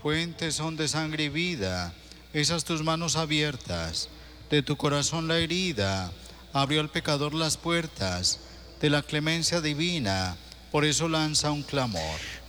fuentes son de sangre y vida, esas tus manos abiertas, de tu corazón la herida, abrió al pecador las puertas de la clemencia divina, por eso lanza un clamor.